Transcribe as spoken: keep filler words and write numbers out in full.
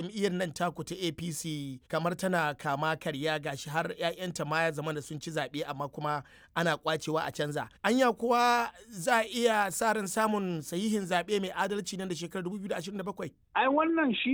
jam'iyyar nan taku ta A P C kamar tana kama karya gashi har 'ya'yanta ma ya zama da sun ci zaɓe amma kuma ana kwacewa a canza. Anya kuwa za a iya sa ran samun sahihin zaɓe mai adalci nan da shekarar dubu biyu da ashirin da bakwai? Ai wannan shi